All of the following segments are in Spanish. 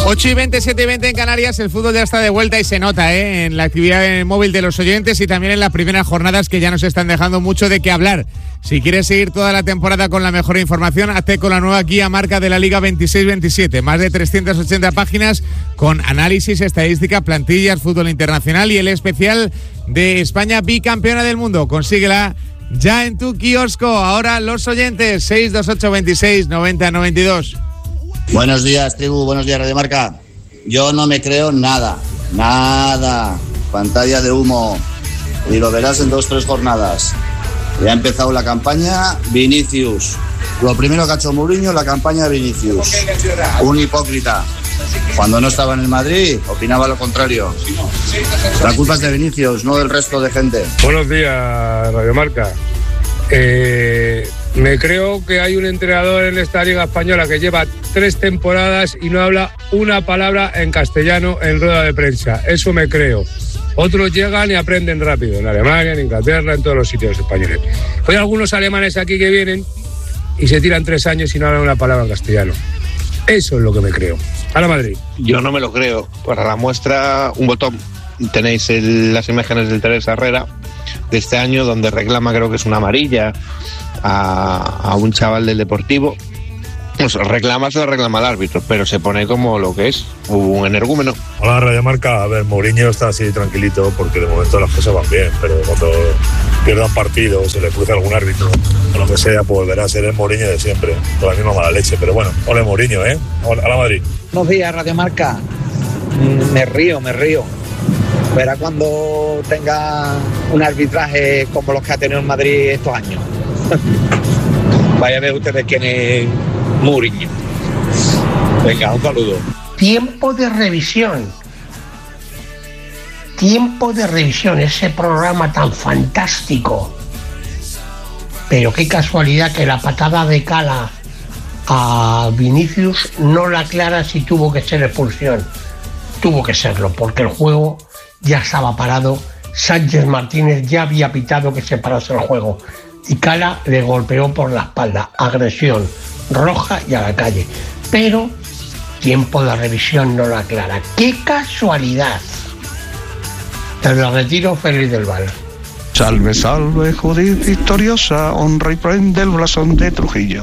8:20, 7:20 en Canarias. El fútbol ya está de vuelta y se nota en la actividad móvil de los oyentes y también en las primeras jornadas que ya nos están dejando mucho de qué hablar. Si quieres seguir toda la temporada con la mejor información, hazte con la nueva guía marca de la Liga 26-27. Más de 380 páginas con análisis, estadística, plantillas, fútbol internacional y el especial de España bicampeona del mundo. Consíguela ya en tu kiosco. Ahora los oyentes, 628 26 90 92. Buenos días, tribu, buenos días, Radio Marca. Yo no me creo nada, pantalla de humo, y lo verás en 2-3 jornadas. Ya ha empezado la campaña Vinicius. Lo primero que ha hecho Mourinho, la campaña de Vinicius. Un hipócrita. Cuando no estaba en el Madrid, opinaba lo contrario. La culpa es de Vinicius, no del resto de gente. Buenos días, Radio Marca. Me creo que hay un entrenador en esta Liga Española que lleva 3 temporadas y no habla una palabra en castellano en rueda de prensa. Eso me creo. Otros llegan y aprenden rápido, en Alemania, en Inglaterra, en todos los sitios españoles. Hay algunos alemanes aquí que vienen y se tiran 3 años y no hablan una palabra en castellano. Eso es lo que me creo. A la Madrid. Yo no me lo creo. Para la muestra, un botón. Tenéis las imágenes del Teresa Herrera de este año, donde reclama, creo que es una amarilla, a un chaval del Deportivo. Pues reclama el árbitro, pero se pone como lo que es, un energúmeno. Hola, Radio Marca. A ver, Mourinho está así tranquilito porque de momento las cosas van bien, pero cuando pierda un partido, se le cruza algún árbitro o lo que sea, pues volverá a ser el Mourinho de siempre, con la misma mala leche. Pero bueno, ole Mourinho, a la Madrid. Buenos días, Radio Marca. Me río. Verá cuando tenga un arbitraje como los que ha tenido en Madrid estos años. Vaya a ver ustedes quién es Mourinho. Venga, un saludo. Tiempo de revisión, ese programa tan fantástico. Pero qué casualidad que la patada de Cala a Vinicius no la aclara si tuvo que ser expulsión. Tuvo que serlo, porque el juego ya estaba parado. Sánchez Martínez ya había pitado que se parase el juego y Cala le golpeó por la espalda. Agresión, roja y a la calle. Pero tiempo de revisión no lo aclara. ¡Qué casualidad! Desde el retiro, Félix del Val. Salve, salve, Judith victoriosa, honra y prende el blasón de Trujillo.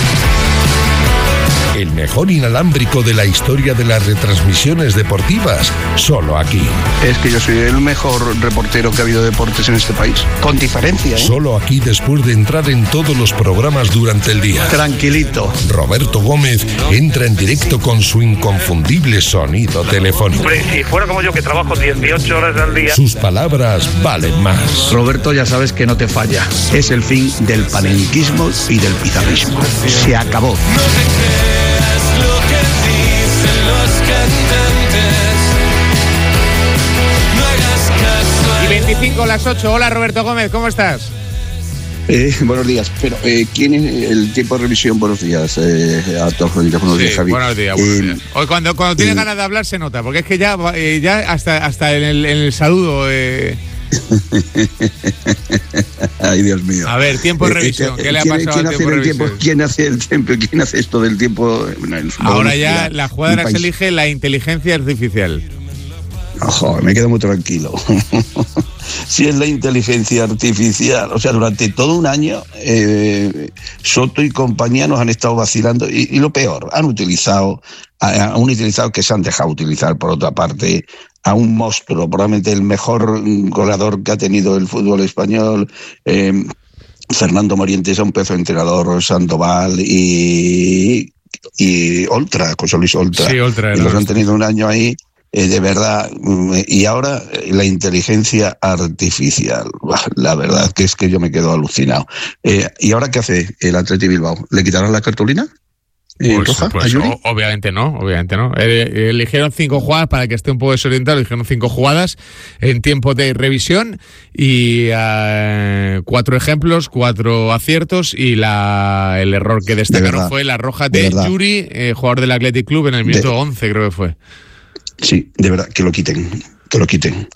El mejor inalámbrico de la historia de las retransmisiones deportivas, solo aquí. Es que yo soy el mejor reportero que ha habido de deportes en este país, con diferencia, Solo aquí después de entrar en todos los programas durante el día. Tranquilito. Roberto Gómez entra en directo con su inconfundible sonido telefónico. Hombre, si fuera como yo que trabajo 18 horas al día. Sus palabras valen más. Roberto, ya sabes que no te falla. Es el fin del panenquismo y del pizarrismo. Se acabó. Y 25 las 8. Hola, Roberto Gómez, ¿cómo estás? Buenos días, pero ¿quién es el tiempo de revisión? Buenos días a todos los días. Buenos días, Javi. Buenos días. Hoy cuando tienes ganas de hablar se nota, porque es que ya hasta en el saludo. Ay, Dios mío. A ver, tiempo de revisión. ¿Qué le ha pasado al tiempo de revisión? ¿Quién hace el tiempo? ¿Quién hace esto del tiempo? Ahora ya la jugada se elige la inteligencia artificial. Ojo, me quedo muy tranquilo. Si es la inteligencia artificial, o sea, durante todo un año Soto y compañía nos han estado vacilando y lo peor, han utilizado que se han dejado utilizar por otra parte a un monstruo, probablemente el mejor goleador que ha tenido el fútbol español, Fernando Morientes, a un pedazo de entrenador, Sandoval y Oltra, José Luis Oltra. Sí, Oltra. Y los han tenido un año ahí. De verdad, y ahora la inteligencia artificial, la verdad que es que yo me quedo alucinado. ¿Y ahora qué hace el Athletic Bilbao? ¿Le quitarán la cartulina? Roja, obviamente no. Eligieron 5 jugadas para que esté un poco desorientado. Eligieron 5 jugadas en tiempo de revisión y 4 ejemplos, 4 aciertos y el error que destacaron fue la roja de Yuri, jugador del Athletic Club, en el minuto 11 creo que fue. Sí, de verdad, que lo quiten.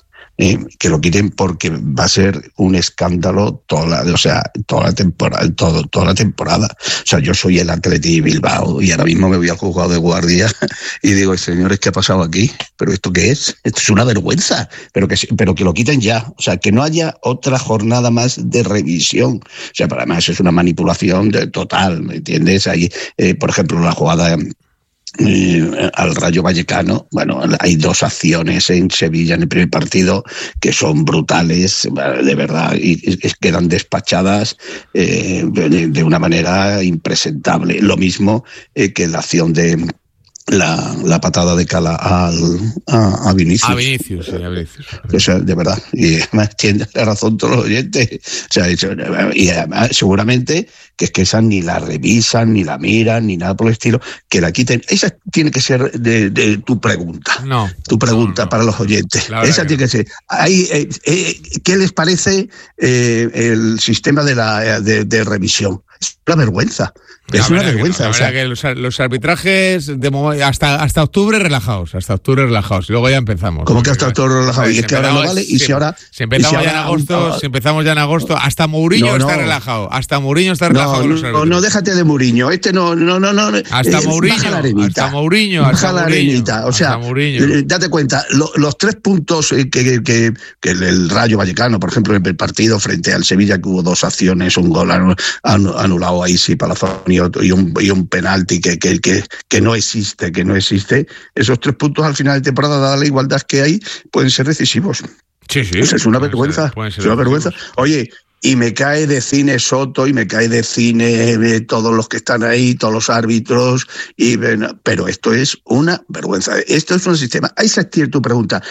que lo quiten porque va a ser un escándalo toda la temporada. O sea, yo soy el Atleti Bilbao y ahora mismo me voy al juzgado de guardia y digo, señores, ¿qué ha pasado aquí? ¿Pero esto qué es? Esto es una vergüenza, pero que lo quiten ya. O sea, que no haya otra jornada más de revisión. O sea, para además es una manipulación total, ¿me entiendes? Ahí, por ejemplo, la jugada al Rayo Vallecano, bueno, hay 2 acciones en Sevilla en el primer partido que son brutales, de verdad, y quedan despachadas de una manera impresentable. Lo mismo que la acción de la patada de Cala a Vinicius. A Vinicius. O sea, de verdad, y además tiene razón todos los oyentes. O sea, y además seguramente que es que esa ni la revisan, ni la miran, ni nada por el estilo, que la quiten. Esa tiene que ser de tu pregunta. No. Tu pregunta para los oyentes. Esa tiene que ser. ¿Qué les parece el sistema de revisión? Es una vergüenza. Es una vergüenza. O sea, que los arbitrajes hasta octubre relajados. Y luego ya empezamos. ¿Cómo que hasta octubre relajados? Y es que ahora no vale. Si empezamos ya en agosto, hasta Mourinho está relajado. Hasta Mourinho está relajado con los árbitros. No, déjate de Mourinho. No. Hasta Mourinho. Baja la arenita. O sea, date cuenta, los 3 puntos que el Rayo Vallecano, por ejemplo, en el partido frente al Sevilla, que hubo 2 acciones, un gol anulado ahí sí para Palazón y un penalti que no existe, esos 3 puntos al final de temporada, dada la igualdad que hay, pueden ser decisivos. Sí. O sea, es una vergüenza. Es una vergüenza. Oye, y me cae de cine Soto, y me cae de cine todos los que están ahí, todos los árbitros, pero esto es una vergüenza. Esto es un sistema. Ahí se tiene tu pregunta.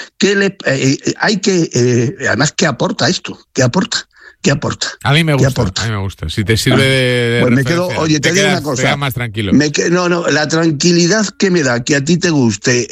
Además, ¿qué aporta esto? ¿Qué aporta? A mí me gusta. Si te sirve de pues me quedo, oye, te digo una cosa. Más tranquilo. La tranquilidad que me da que a ti te guste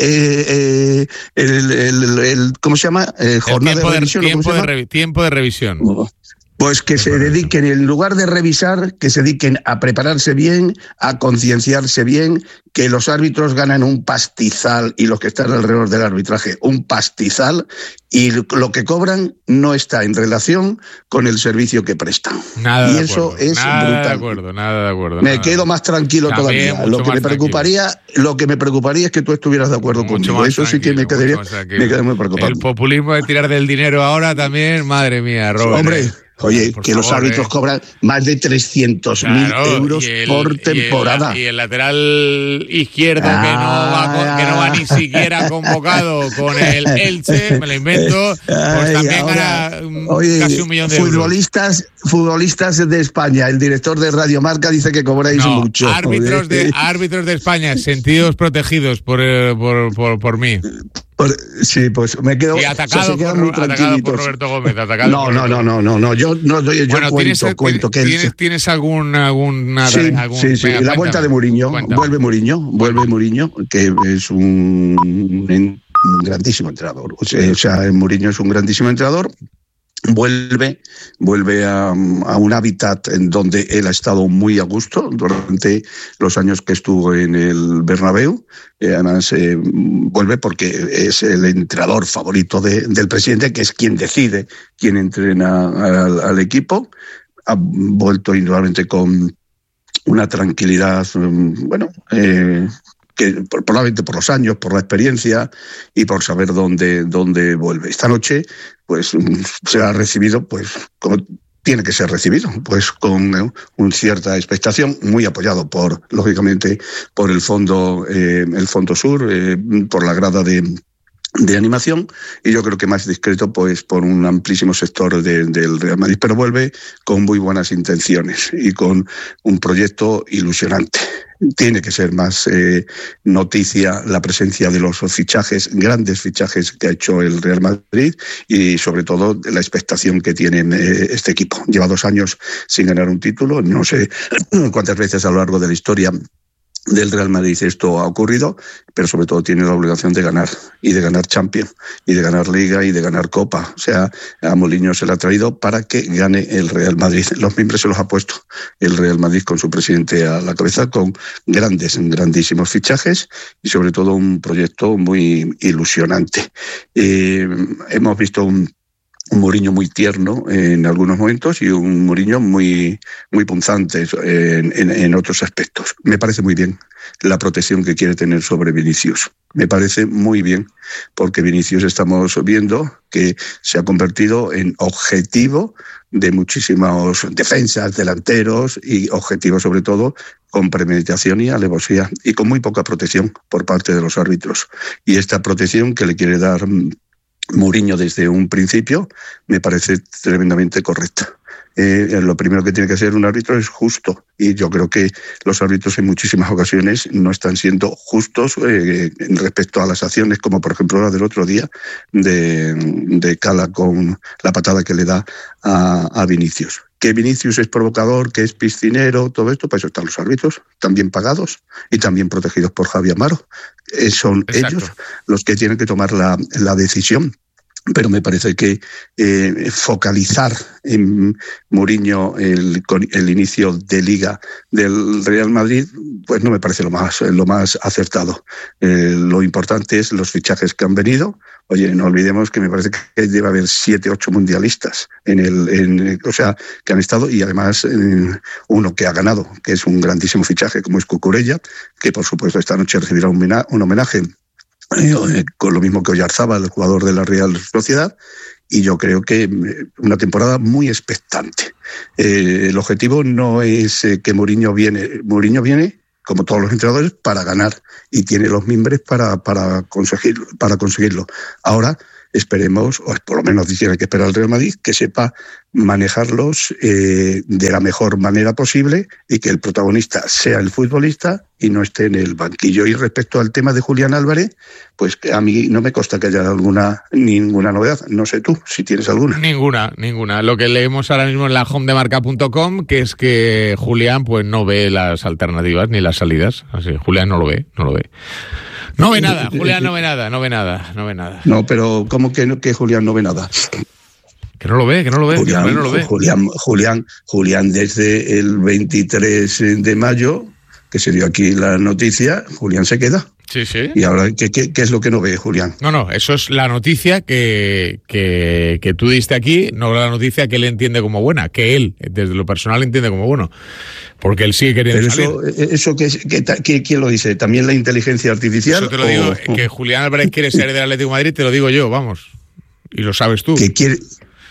¿cómo se llama? Jornada de revisión. Tiempo de revisión. Pues que se dediquen, en lugar de revisar, que se dediquen a prepararse bien, a concienciarse bien, que los árbitros ganan un pastizal y los que están alrededor del arbitraje un pastizal, y lo que cobran no está en relación con el servicio que prestan. Nada y de eso acuerdo, es nada brutal. Nada de acuerdo. Me quedo más tranquilo también, todavía. Lo que me preocuparía es que tú estuvieras de acuerdo conmigo. Eso sí que me quedaría muy preocupado. El populismo de tirar del dinero ahora también, madre mía, Robert. Hombre. Oye, que los árbitros cobran más de 300.000 euros por temporada. Y el lateral izquierdo que no va ni siquiera convocado con el Elche, me lo invento, pues también gana casi 1 millón de euros. Futbolistas de España, el director de Radio Marca dice que cobráis mucho. Árbitros de España, sentidos protegidos por mí. Sí, pues me quedo. Y atacado por Roberto Gómez. No. Yo cuento que ¿Tienes alguna? Sí. La vuelta de Mourinho. Vuelve Mourinho, que es un grandísimo entrenador. O sea, Mourinho es un grandísimo entrenador. Vuelve a un hábitat en donde él ha estado muy a gusto durante los años que estuvo en el Bernabéu. Además, vuelve porque es el entrenador favorito del presidente, que es quien decide quién entrena al equipo. Ha vuelto indudablemente con una tranquilidad, que probablemente por los años, por la experiencia y por saber dónde vuelve. Esta noche pues será recibido pues como tiene que ser recibido, pues con una cierta expectación, muy apoyado lógicamente por el Fondo Sur, por la grada de animación, y yo creo que más discreto pues por un amplísimo sector del Real Madrid, pero vuelve con muy buenas intenciones y con un proyecto ilusionante. Tiene que ser más noticia la presencia de los grandes fichajes que ha hecho el Real Madrid, y sobre todo la expectación que tiene este equipo. Lleva 2 años sin ganar un título, no sé cuántas veces a lo largo de la historia del Real Madrid esto ha ocurrido, pero sobre todo tiene la obligación de ganar, y de ganar Champions, y de ganar Liga, y de ganar Copa. O sea, a Mourinho se le ha traído para que gane el Real Madrid. Los miembros se los ha puesto el Real Madrid con su presidente a la cabeza, con grandísimos fichajes y sobre todo un proyecto muy ilusionante. Hemos visto un Mourinho muy tierno en algunos momentos y un Mourinho muy punzante en otros aspectos. Me parece muy bien la protección que quiere tener sobre Vinicius. Me parece muy bien, porque Vinicius estamos viendo que se ha convertido en objetivo de muchísimos defensas, delanteros, y objetivo sobre todo con premeditación y alevosía, y con muy poca protección por parte de los árbitros. Y esta protección que le quiere dar Mourinho desde un principio me parece tremendamente correcta. Lo primero que tiene que hacer un árbitro es justo, y yo creo que los árbitros en muchísimas ocasiones no están siendo justos respecto a las acciones, como por ejemplo la del otro día de Cala con la patada que le da a Vinicius. Que Vinicius es provocador, que es piscinero, todo esto, pues están los árbitros, también pagados y también protegidos por Javi Amaro. Son ellos los que tienen que tomar la decisión. Pero me parece que focalizar en Mourinho el inicio de Liga del Real Madrid, pues no me parece lo más acertado. Lo importante es los fichajes que han venido. Oye, no olvidemos que me parece que debe haber 7, 8 mundialistas o sea, que han estado, y además uno que ha ganado, que es un grandísimo fichaje, como es Cucurella, que por supuesto esta noche recibirá un homenaje con lo mismo que Oyarzábal, el jugador de la Real Sociedad, y yo creo que una temporada muy expectante. El objetivo no es que Mourinho viene, como todos los entrenadores, para ganar, y tiene los mimbres para conseguirlo. Ahora esperemos, o por lo menos tiene que esperar el Real Madrid, que sepa manejarlos de la mejor manera posible, y que el protagonista sea el futbolista y no esté en el banquillo. Y respecto al tema de Julián Álvarez, pues a mí no me consta que haya ninguna novedad. No sé tú, si tienes alguna. Ninguna. Lo que leemos ahora mismo en la homedemarca.com, que es que Julián pues no ve las alternativas ni las salidas. Así, Julián no lo ve. No ve nada, Julián no ve nada. No, pero ¿cómo que Julián no ve nada? Que no lo ve. Julián desde el 23 de mayo, que se dio aquí la noticia, Julián se queda. Sí. ¿Y ahora qué es lo que no ve Julián? No, eso es la noticia que tú diste aquí, no la noticia que él entiende como buena, que él, desde lo personal, entiende como bueno. Porque él sigue queriendo salir. ¿Eso quién lo dice? ¿También la inteligencia artificial? Eso te lo digo, que Julián Álvarez quiere ser del Atlético de Madrid, te lo digo yo, vamos. Y lo sabes tú. Que quiere...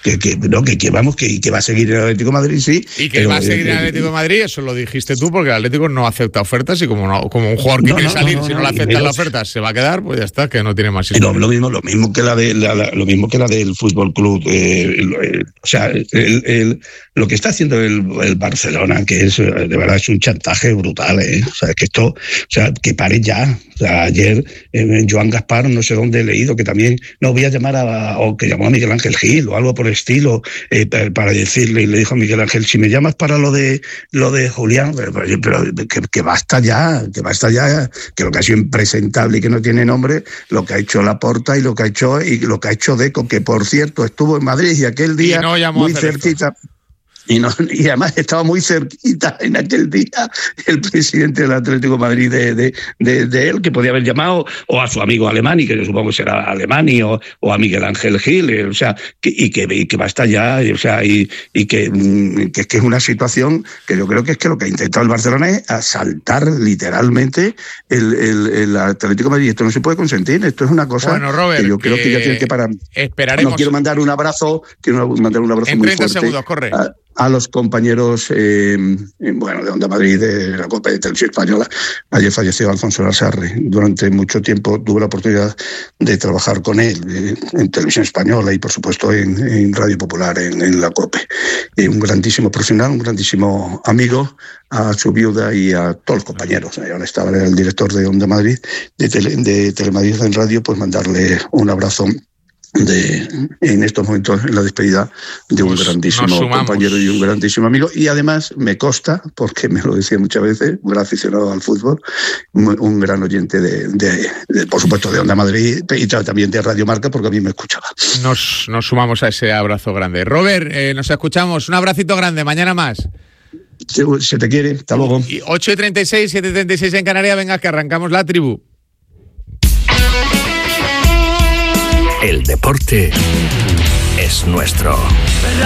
Que va a seguir en el Atlético de Madrid, sí. Y que va a seguir en el Atlético de Madrid, eso lo dijiste tú, porque el Atlético no acepta ofertas, y como un jugador que quiere salir, si no le aceptan la oferta, se va a quedar, pues ya está, que no tiene más historia. Lo mismo que la del Fútbol Club. O sea, lo que está haciendo el Barcelona, que es de verdad es un chantaje brutal, O sea, que esto, que pare ya. O sea, ayer Joan Gaspar, no sé dónde he leído, que también voy a llamar o que llamó a Miguel Ángel Gil o algo por el estilo, para decirle, y le dijo a Miguel Ángel, si me llamas para lo de Julián, pero que basta ya, que lo que ha sido impresentable y que no tiene nombre, lo que ha hecho Laporta y lo que ha hecho Deco, que por cierto estuvo en Madrid y aquel día muy cerquita. Y además estaba muy cerquita en aquel día el presidente del Atlético de Madrid de él, que podía haber llamado o a su amigo Alemani, que yo supongo que será Alemani, o a Miguel Ángel Gil, que basta ya, y que es una situación que yo creo que es que lo que ha intentado el Barcelona es asaltar literalmente el Atlético de Madrid. Esto no se puede consentir, esto es una cosa, bueno, Robert, que yo creo que ya tiene que parar. Esperaremos. Quiero mandar un abrazo en muy 30 fuerte. Segundos, corre. A los compañeros de Onda Madrid, de la Copa de Televisión Española. Ayer falleció Alfonso Lasarre. Durante mucho tiempo tuve la oportunidad de trabajar con él en Televisión Española y, por supuesto, en Radio Popular, en la COPE. Un grandísimo profesional, un grandísimo amigo, a su viuda y a todos los compañeros. Ahora estaba el director de Onda Madrid, de Telemadrid en radio, pues mandarle un abrazo en estos momentos en la despedida de un grandísimo compañero y un grandísimo amigo, y además me consta, porque me lo decía muchas veces, un gran aficionado al fútbol, un gran oyente de por supuesto de Onda Madrid y también de Radio Marca, porque a mí me escuchaba. Nos sumamos a ese abrazo grande. Robert, nos escuchamos, un abracito grande, mañana más. Se te quiere, hasta luego. 8:36, 7:36 en Canarias, venga que arrancamos la tribu. El deporte es nuestro.